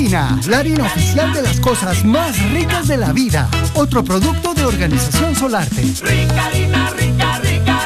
Ricarina, la harina oficial de las cosas más ricas de la vida. Otro producto de Organización Solarte. Ricarina, Ricarina.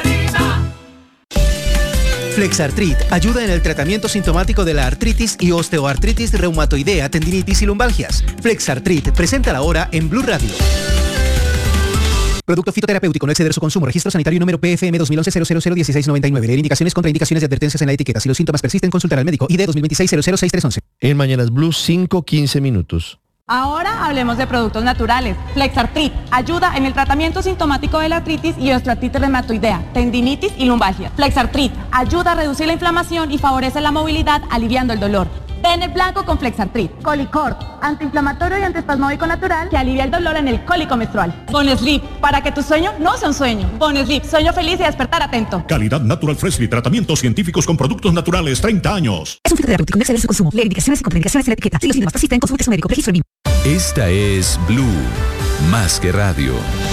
Flexartrit ayuda en el tratamiento sintomático de la artritis y osteoartritis reumatoidea, tendinitis y lumbalgias. Flexartrit, presenta ahora en Blue Radio. Producto fitoterapéutico, no exceder su consumo. Registro sanitario número PFM 2011-001699. Leer indicaciones, contraindicaciones y advertencias en la etiqueta. Si los síntomas persisten, consultar al médico. ID 2026-006311. En Mañanas Blue, 5:15 minutos. Ahora hablemos de productos naturales. Flexartrit ayuda en el tratamiento sintomático de la artritis y osteoartritis reumatoidea, tendinitis y lumbalgia. Flexartrit ayuda a reducir la inflamación y favorece la movilidad, aliviando el dolor. Ven el blanco con Flexartrit. Colicort, antiinflamatorio y antiespasmódico natural que alivia el dolor en el cólico menstrual. Bonesleep, para que tu sueño no sea un sueño. Bonesleep, sueño feliz y despertar atento. Calidad Natural Freshly, tratamientos científicos con productos naturales, 30 años. Es un fitoterapéutico, no exceder su consumo. Leer indicaciones y contraindicaciones en la etiqueta. Si los síntomas persisten, consulte a su médico. Registro BIM. Esta es Blue, más que radio.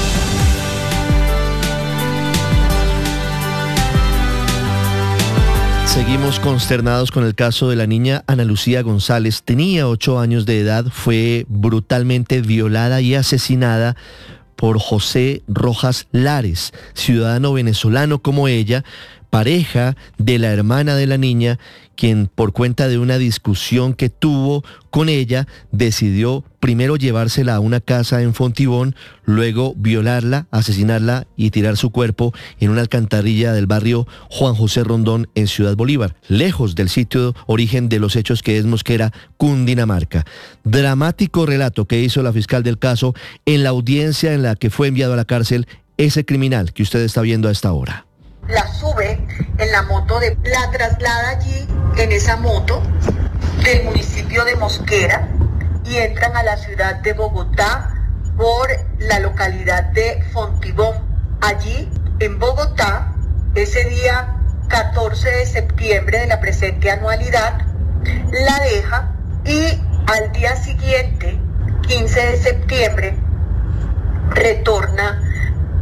Seguimos consternados con el caso de la niña Ana Lucía González. Tenía 8 años de edad, fue brutalmente violada y asesinada por José Rojas Lares, ciudadano venezolano como ella, pareja de la hermana de la niña, quien por cuenta de una discusión que tuvo con ella, decidió primero llevársela a una casa en Fontibón, luego violarla, asesinarla y tirar su cuerpo en una alcantarilla del barrio Juan José Rondón en Ciudad Bolívar, lejos del sitio origen de los hechos que es Mosquera, Cundinamarca. Dramático relato que hizo la fiscal del caso en la audiencia en la que fue enviado a la cárcel ese criminal que usted está viendo a esta hora. La sube en la moto, la traslada allí en esa moto del municipio de Mosquera y entran a la ciudad de Bogotá por la localidad de Fontibón. Allí en Bogotá, ese día 14 de septiembre de la presente anualidad, la deja y al día siguiente, 15 de septiembre, retorna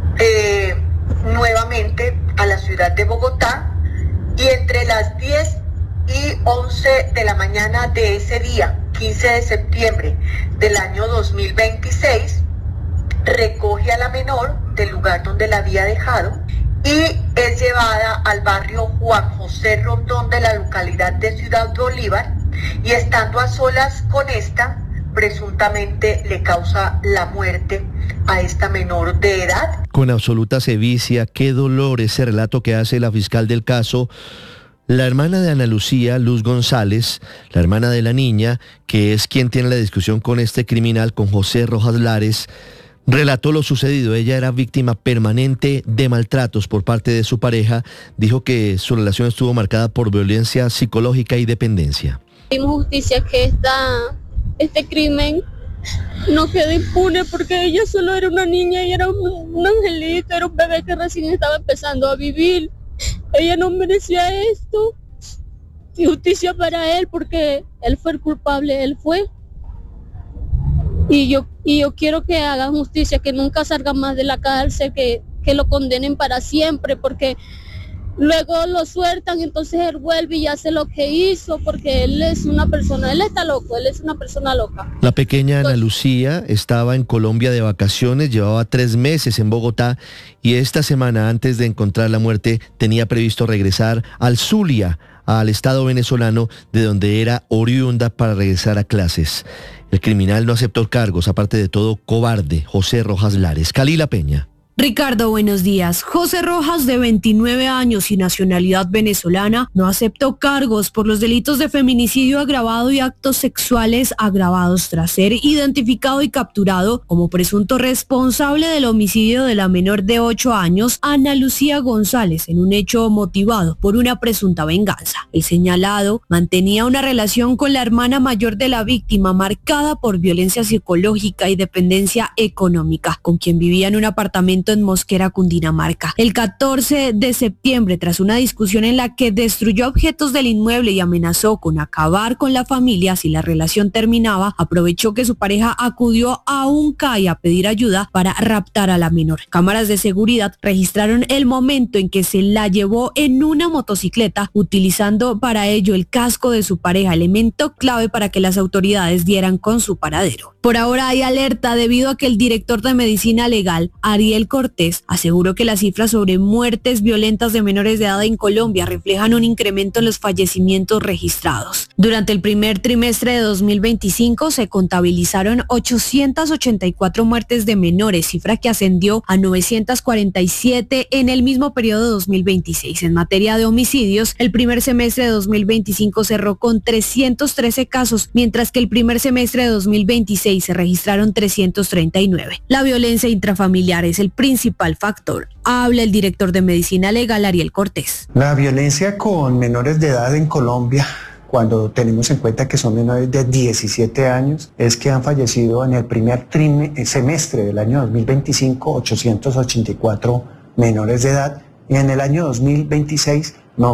nuevamente a la ciudad de Bogotá y entre las 10 y 11 de la mañana de ese día, 15 de septiembre del año 2026, recoge a la menor del lugar donde la había dejado y es llevada al barrio Juan José Rondón de la localidad de Ciudad Bolívar y estando a solas con esta, presuntamente le causa la muerte a esta menor de edad. Con absoluta sevicia, qué dolor ese relato que hace la fiscal del caso. La hermana de Ana Lucía, Luz González, la hermana de la niña, que es quien tiene la discusión con este criminal, con José Rojas Lares, relató lo sucedido. Ella era víctima permanente de maltratos por parte de su pareja. Dijo que su relación estuvo marcada por violencia psicológica y dependencia. Pedimos justicia que este crimen no quede impune porque ella solo era una niña y era un angelito, era un bebé que recién estaba empezando a vivir. Ella no merecía esto. Y justicia para él porque él fue el culpable, él fue. Y yo quiero que hagan justicia, que nunca salga más de la cárcel, que lo condenen para siempre, porque luego lo sueltan, entonces él vuelve y hace lo que hizo, porque él es una persona, él está loco, él es una persona loca. La pequeña Ana Lucía estaba en Colombia de vacaciones, llevaba 3 meses en Bogotá y esta semana, antes de encontrar la muerte, tenía previsto regresar al Zulia, al estado venezolano, de donde era oriunda, para regresar a clases. El criminal no aceptó cargos, aparte de todo, cobarde, José Rojas Lares. Kalila Peña. Ricardo, buenos días. José Rojas, de 29 años y nacionalidad venezolana, no aceptó cargos por los delitos de feminicidio agravado y actos sexuales agravados tras ser identificado y capturado como presunto responsable del homicidio de la menor de 8 años, Ana Lucía González, en un hecho motivado por una presunta venganza. El señalado mantenía una relación con la hermana mayor de la víctima marcada por violencia psicológica y dependencia económica, con quien vivía en un apartamento apartamento en Mosquera, Cundinamarca. El 14 de septiembre, tras una discusión en la que destruyó objetos del inmueble y amenazó con acabar con la familia si la relación terminaba, aprovechó que su pareja acudió a un CAI a pedir ayuda para raptar a la menor. Cámaras de seguridad registraron el momento en que se la llevó en una motocicleta, utilizando para ello el casco de su pareja, elemento clave para que las autoridades dieran con su paradero. Por ahora hay alerta debido a que el director de Medicina Legal, Ariel Cortés, aseguró que las cifras sobre muertes violentas de menores de edad en Colombia reflejan un incremento en los fallecimientos registrados. Durante el primer trimestre de 2025 se contabilizaron 884 muertes de menores, cifra que ascendió a 947 en el mismo periodo de 2026. En materia de homicidios, el primer semestre de 2025 cerró con 313 casos, mientras que el primer semestre de 2026 se registraron 339. La violencia intrafamiliar es el principal factor. Habla el director de Medicina Legal, Ariel Cortés. La violencia con menores de edad en Colombia, cuando tenemos en cuenta que son menores de 17 años, es que han fallecido en el primer semestre del año 2025 884 menores de edad y en el año 2026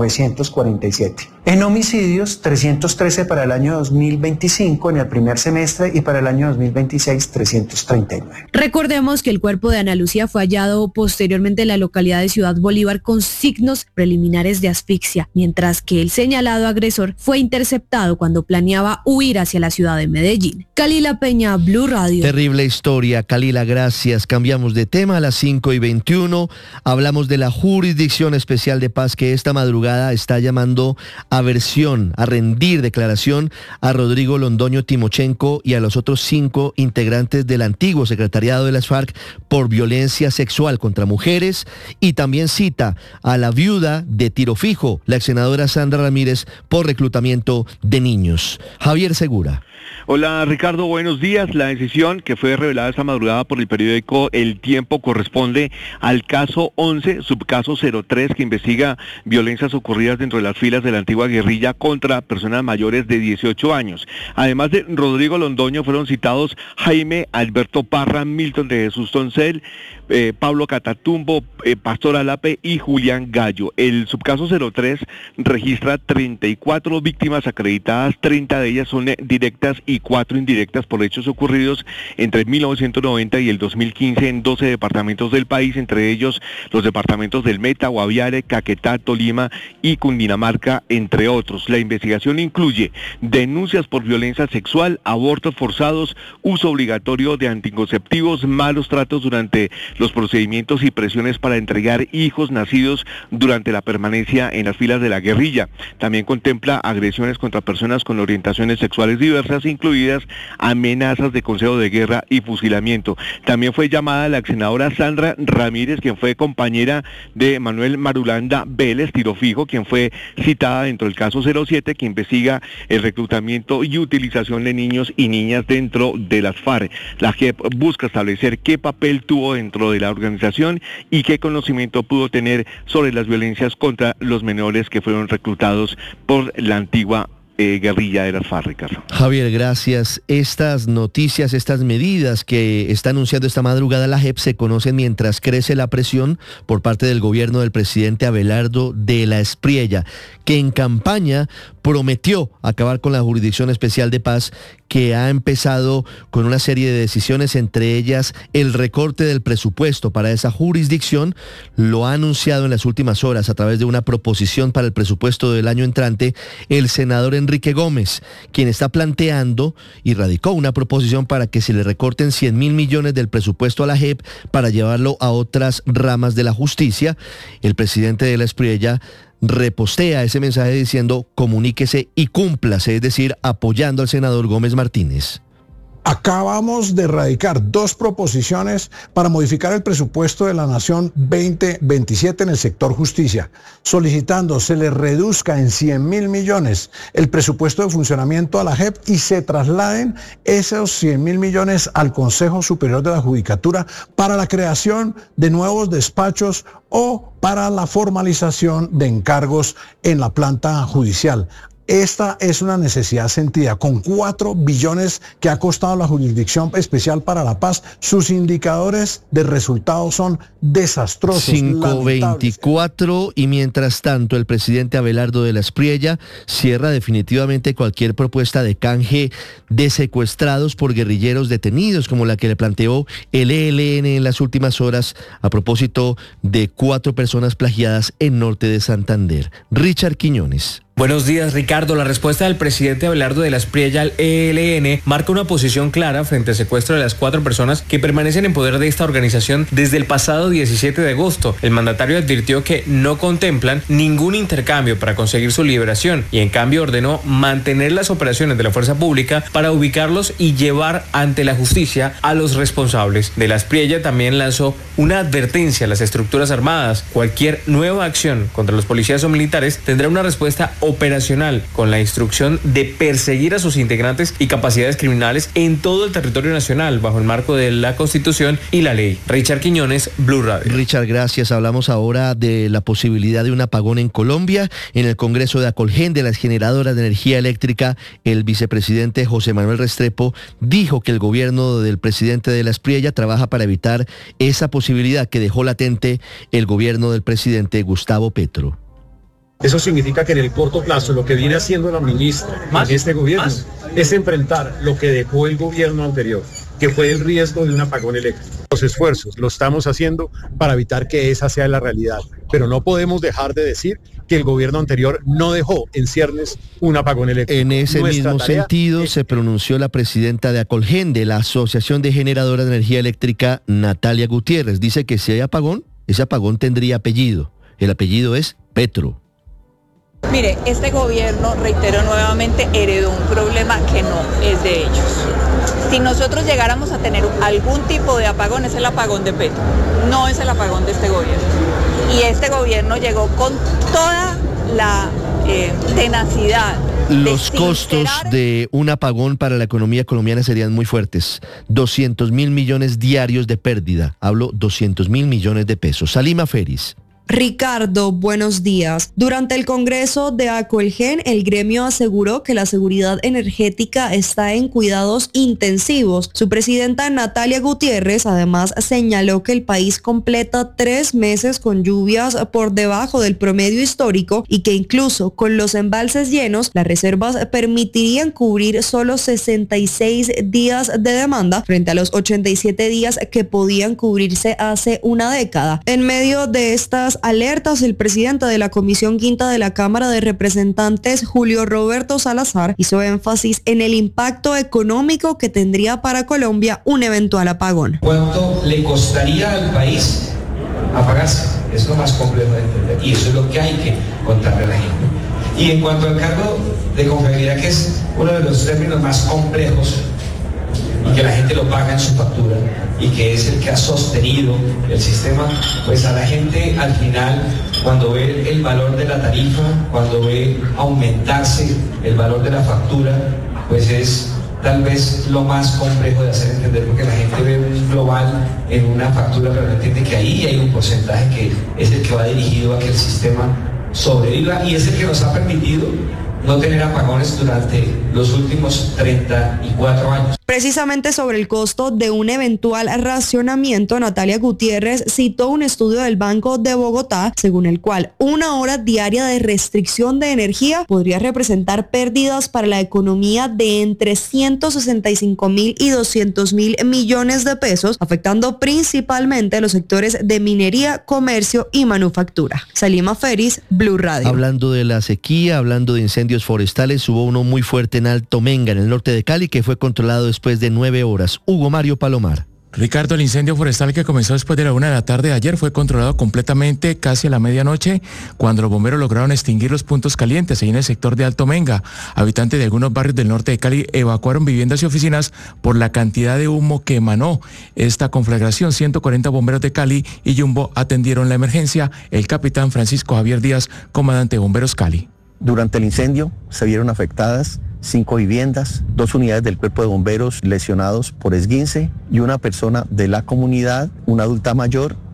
947. En homicidios, 313 para el año 2025 en el primer semestre y para el año 2026, 339. Recordemos que el cuerpo de Ana Lucía fue hallado posteriormente en la localidad de Ciudad Bolívar con signos preliminares de asfixia, mientras que el señalado agresor fue interceptado cuando planeaba huir hacia la ciudad de Medellín. Kalila Peña, Blue Radio. Terrible historia, Kalila, gracias. Cambiamos de tema a las 5:21. Hablamos de la Jurisdicción Especial de Paz que esta madrugada está llamando a rendir declaración a Rodrigo Londoño Timochenko y a los otros 5 integrantes del antiguo secretariado de las FARC por violencia sexual contra mujeres, y también cita a la viuda de Tiro Fijo, la exsenadora Sandra Ramírez, por reclutamiento de niños. Javier Segura. Hola Ricardo, buenos días. La decisión que fue revelada esta madrugada por el periódico El Tiempo corresponde al caso 11, subcaso 03, que investiga violencias ocurridas dentro de las filas de la antigua guerrilla contra personas mayores de 18 años. Además de Rodrigo Londoño, fueron citados Jaime Alberto Parra, Milton de Jesús Toncel, Pablo Catatumbo, Pastor Alape y Julián Gallo. El subcaso 03 registra 34 víctimas acreditadas, 30 de ellas son directas y 4 indirectas por hechos ocurridos entre 1990 y el 2015 en 12 departamentos del país, entre ellos los departamentos del Meta, Guaviare, Caquetá, Tolima y Cundinamarca, entre otros. La investigación incluye denuncias por violencia sexual, abortos forzados, uso obligatorio de anticonceptivos, malos tratos durante los procedimientos y presiones para entregar hijos nacidos durante la permanencia en las filas de la guerrilla. También contempla agresiones contra personas con orientaciones sexuales diversas, incluidas amenazas de consejo de guerra y fusilamiento. También fue llamada la exsenadora Sandra Ramírez, quien fue compañera de Manuel Marulanda Vélez, Tiro Fijo, quien fue citada dentro del caso 07, que investiga el reclutamiento y utilización de niños y niñas dentro de las FARC. La JEP busca establecer qué papel tuvo dentro de la organización y qué conocimiento pudo tener sobre las violencias contra los menores que fueron reclutados por la antigua guerrilla de las FARC, Ricardo. Javier, gracias. Estas noticias, estas medidas que está anunciando esta madrugada la JEP se conocen mientras crece la presión por parte del gobierno del presidente Abelardo de la Espriella, que en campaña prometió acabar con la Jurisdicción Especial de Paz, que ha empezado con una serie de decisiones, entre ellas el recorte del presupuesto para esa jurisdicción. Lo ha anunciado en las últimas horas a través de una proposición para el presupuesto del año entrante el senador Enrique Gómez, quien está planteando y radicó una proposición para que se le recorten 100.000 millones del presupuesto a la JEP para llevarlo a otras ramas de la justicia. El presidente de la Espriella repostea ese mensaje diciendo: comuníquese y cúmplase, es decir, apoyando al senador Gómez Martínez. Acabamos de radicar 2 proposiciones para modificar el presupuesto de la Nación 2027 en el sector justicia, solicitando se le reduzca en 100.000 millones el presupuesto de funcionamiento a la JEP y se trasladen esos 100.000 millones al Consejo Superior de la Judicatura para la creación de nuevos despachos o para la formalización de encargos en la planta judicial. Esta es una necesidad sentida. Con 4 billones que ha costado la Jurisdicción Especial para la Paz, sus indicadores de resultados son desastrosos. 5.24 y mientras tanto el presidente Abelardo de la Espriella cierra definitivamente cualquier propuesta de canje de secuestrados por guerrilleros detenidos, como la que le planteó el ELN en las últimas horas a propósito de 4 personas plagiadas en norte de Santander. Richard Quiñones. Buenos días, Ricardo. La respuesta del presidente Abelardo de la Espriella al ELN marca una posición clara frente al secuestro de las 4 personas que permanecen en poder de esta organización desde el pasado 17 de agosto. El mandatario advirtió que no contemplan ningún intercambio para conseguir su liberación y en cambio ordenó mantener las operaciones de la fuerza pública para ubicarlos y llevar ante la justicia a los responsables. De la Espriella también lanzó una advertencia a las estructuras armadas. Cualquier nueva acción contra los policías o militares tendrá una respuesta operacional con la instrucción de perseguir a sus integrantes y capacidades criminales en todo el territorio nacional bajo el marco de la Constitución y la ley. Richard Quiñones, Blue Radio. Richard, gracias. Hablamos ahora de la posibilidad de un apagón en Colombia. En el Congreso de Acolgen, de las generadoras de energía eléctrica, el vicepresidente José Manuel Restrepo dijo que el gobierno del presidente de la Espriella trabaja para evitar esa posibilidad que dejó latente el gobierno del presidente Gustavo Petro. Eso significa que en el corto plazo lo que viene haciendo la ministra en este gobierno es enfrentar lo que dejó el gobierno anterior, que fue el riesgo de un apagón eléctrico. Los esfuerzos los estamos haciendo para evitar que esa sea la realidad, pero no podemos dejar de decir que el gobierno anterior no dejó en ciernes un apagón eléctrico. En ese mismo sentido se pronunció la presidenta de Acolgen, de la Asociación de Generadoras de Energía Eléctrica, Natalia Gutiérrez. Dice que si hay apagón, ese apagón tendría apellido. El apellido es Petro. Mire, este gobierno, reitero nuevamente, heredó un problema que no es de ellos. Si nosotros llegáramos a tener algún tipo de apagón, es el apagón de Petro, no es el apagón de este gobierno. Y este gobierno llegó con toda la tenacidad. Los costos de un apagón para la economía colombiana serían muy fuertes. 200.000 millones diarios de pérdida. Hablo 200.000 millones de pesos. Salima Feris. Ricardo, buenos días. Durante el Congreso de Acolgen, el gremio aseguró que la seguridad energética está en cuidados intensivos. Su presidenta Natalia Gutiérrez además señaló que el país completa 3 meses con lluvias por debajo del promedio histórico y que incluso con los embalses llenos, las reservas permitirían cubrir solo 66 días de demanda frente a los 87 días que podían cubrirse hace una década. En medio de estas alertas, el presidente de la Comisión Quinta de la Cámara de Representantes, Julio Roberto Salazar, hizo énfasis en el impacto económico que tendría para Colombia un eventual apagón. ¿Cuánto le costaría al país apagarse? Es lo más complejo de entender y eso es lo que hay que contarle a la gente. Y en cuanto al cargo de confiabilidad, que es uno de los términos más complejos y que la gente lo paga en su factura y que es el que ha sostenido el sistema, pues a la gente al final, cuando ve el valor de la tarifa, cuando ve aumentarse el valor de la factura, pues es tal vez lo más complejo de hacer entender, porque la gente ve un global en una factura, pero no entiende que ahí hay un porcentaje que es el que va dirigido a que el sistema sobreviva y es el que nos ha permitido no tener apagones durante los últimos 34 años. Precisamente sobre el costo de un eventual racionamiento, Natalia Gutiérrez citó un estudio del Banco de Bogotá, según el cual 1 hora diaria de restricción de energía podría representar pérdidas para la economía de entre 165.000 y 200.000 millones de pesos, afectando principalmente a los sectores de minería, comercio y manufactura. Salima Feris, Blue Radio. Hablando de la sequía, hablando de incendios forestales, hubo uno muy fuerte en Alto Menga, en el norte de Cali, que fue controlado después de 9 horas. Hugo Mario Palomar. Ricardo, el incendio forestal que comenzó después de la 1 de la tarde de ayer fue controlado completamente casi a la medianoche, cuando los bomberos lograron extinguir los puntos calientes ahí en el sector de Alto Menga. Habitantes de algunos barrios del norte de Cali evacuaron viviendas y oficinas por la cantidad de humo que emanó esta conflagración. 140 bomberos de Cali y Jumbo atendieron la emergencia. El capitán Francisco Javier Díaz, comandante de Bomberos Cali. Durante el incendio se vieron afectadas 5 viviendas, 2 unidades del cuerpo de bomberos lesionados por esguince y una persona de la comunidad, una adulta mayor,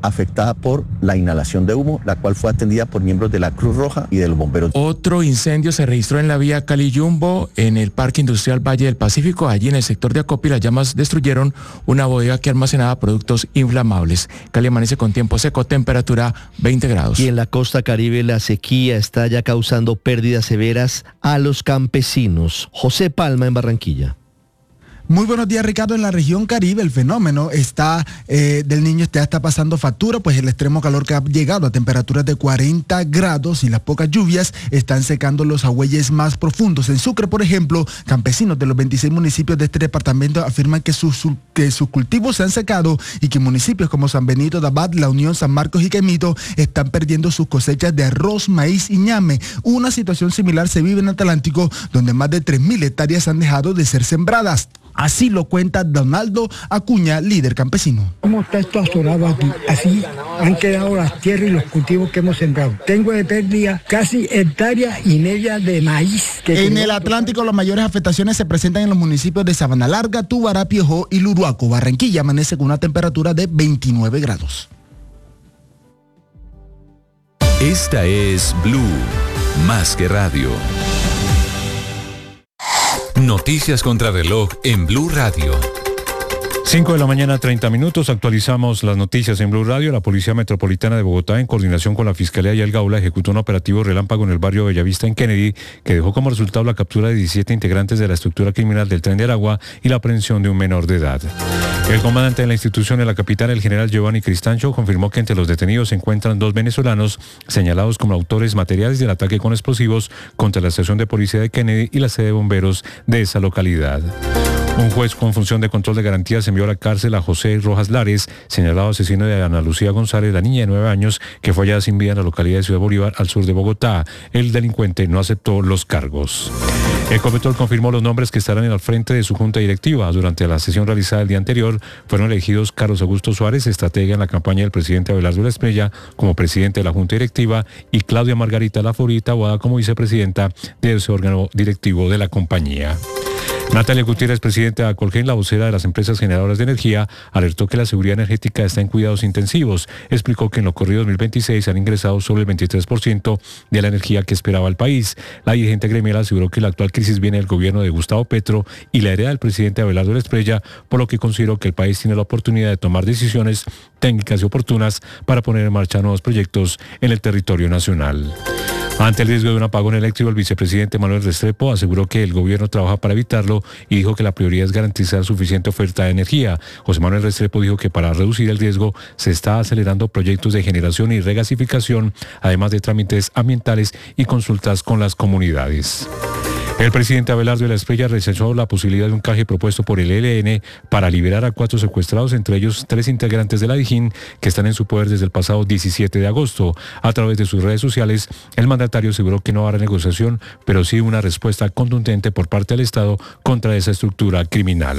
afectada por la inhalación de humo, la cual fue atendida por miembros de la Cruz Roja y de los bomberos. Otro incendio se registró en la vía Cali-Yumbo, en el Parque Industrial Valle del Pacífico. Allí en el sector de Acopi, las llamas destruyeron una bodega que almacenaba productos inflamables. Cali amanece con tiempo seco, temperatura 20 grados. Y en la costa caribe la sequía está ya causando pérdidas severas a los campesinos. José Palma en Barranquilla. Muy buenos días, Ricardo. En la región Caribe el fenómeno del niño está pasando factura, pues el extremo calor que ha llegado a temperaturas de 40 grados y las pocas lluvias están secando los agüeyes más profundos. En Sucre, por ejemplo, campesinos de los 26 municipios de este departamento afirman que sus cultivos se han secado y que municipios como San Benito de Abad, La Unión, San Marcos y Quemito están perdiendo sus cosechas de arroz, maíz y ñame. Una situación similar se vive en Atlántico, donde más de 3.000 hectáreas han dejado de ser sembradas. Así lo cuenta Donaldo Acuña, líder campesino. ¿Cómo está esto azorado aquí? Así han quedado las tierras y los cultivos que hemos sembrado. Tengo de pérdida casi 1,5 hectáreas de maíz. En el Atlántico las mayores afectaciones se presentan en los municipios de Sabana Larga, Tubará, Piojó y Luruaco. Barranquilla amanece con una temperatura de 29 grados. Esta es Blue, más que radio. Noticias contra reloj en Blue Radio. 5 de la mañana, 30 minutos. Actualizamos las noticias en Blue Radio. La Policía Metropolitana de Bogotá, en coordinación con la Fiscalía y el Gaula, ejecutó un operativo relámpago en el barrio Bellavista, en Kennedy, que dejó como resultado la captura de 17 integrantes de la estructura criminal del Tren de Aragua y la aprehensión de un menor de edad. El comandante de la institución en la capital, el general Giovanni Cristancho, confirmó que entre los detenidos se encuentran 2 venezolanos señalados como autores materiales del ataque con explosivos contra la estación de policía de Kennedy y la sede de bomberos de esa localidad. Un juez con función de control de garantías envió a la cárcel a José Rojas Lares, señalado asesino de Ana Lucía González, la niña de 9 años, que fue hallada sin vida en la localidad de Ciudad Bolívar, al sur de Bogotá. El delincuente no aceptó los cargos. Ecopetrol confirmó los nombres que estarán al frente de su junta directiva. Durante la sesión realizada el día anterior, fueron elegidos Carlos Augusto Suárez, estratega en la campaña del presidente Abelardo de la Espriella, como presidente de la junta directiva, y Claudia Margarita Laforí Taboada como vicepresidenta de ese órgano directivo de la compañía. Natalia Gutiérrez, presidenta de Acolgen, la vocera de las empresas generadoras de energía, alertó que la seguridad energética está en cuidados intensivos. Explicó que en lo corrido 2026 han ingresado solo el 23% de la energía que esperaba el país. La dirigente gremial aseguró que la actual crisis viene del gobierno de Gustavo Petro y la hereda del presidente Abelardo de la Espriella, por lo que consideró que el país tiene la oportunidad de tomar decisiones técnicas y oportunas para poner en marcha nuevos proyectos en el territorio nacional. Ante el riesgo de un apagón eléctrico, el vicepresidente Manuel Restrepo aseguró que el gobierno trabaja para evitarlo y dijo que la prioridad es garantizar suficiente oferta de energía. José Manuel Restrepo dijo que para reducir el riesgo se está acelerando proyectos de generación y regasificación, además de trámites ambientales y consultas con las comunidades. El presidente Abelardo de la Espriella rechazó la posibilidad de un canje propuesto por el ELN para liberar a 4 secuestrados, entre ellos 3 integrantes de la Dijín, que están en su poder desde el pasado 17 de agosto. A través de sus redes sociales, el mandatario aseguró que no habrá negociación, pero sí una respuesta contundente por parte del Estado contra esa estructura criminal.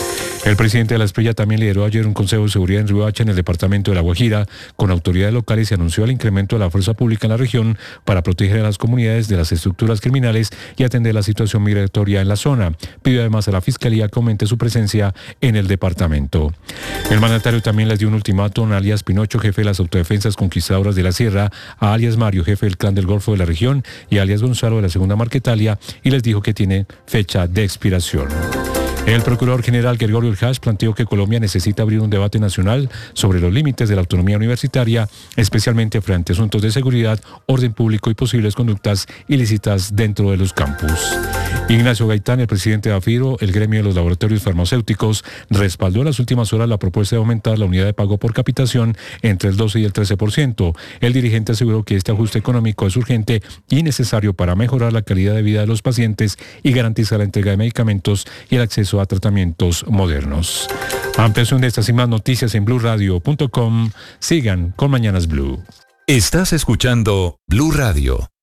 El presidente de la Espriella también lideró ayer un consejo de seguridad en Riohacha, en el departamento de La Guajira, con autoridades locales, y anunció el incremento de la fuerza pública en la región para proteger a las comunidades de las estructuras criminales y atender la situación migratoria en la zona. Pidió además a la Fiscalía que aumente su presencia en el departamento. El mandatario también les dio un ultimátum a alias Pinocho, jefe de las autodefensas conquistadoras de la Sierra, a alias Mario, jefe del Clan del Golfo de la región, y a alias Gonzalo de la Segunda Marquetalia, y les dijo que tiene fecha de expiración. El procurador general Gregorio Urjas planteó que Colombia necesita abrir un debate nacional sobre los límites de la autonomía universitaria, especialmente frente a asuntos de seguridad, orden público y posibles conductas ilícitas dentro de los campus. Ignacio Gaitán, el presidente de AFIRO, el gremio de los laboratorios farmacéuticos, respaldó en las últimas horas la propuesta de aumentar la unidad de pago por capitación entre el 12 y el 13%. El dirigente aseguró que este ajuste económico es urgente y necesario para mejorar la calidad de vida de los pacientes y garantizar la entrega de medicamentos y el acceso a tratamientos modernos. Ampliación de estas y más noticias en BlueRadio.com. Sigan con Mañanas Blue. Estás escuchando Blue Radio.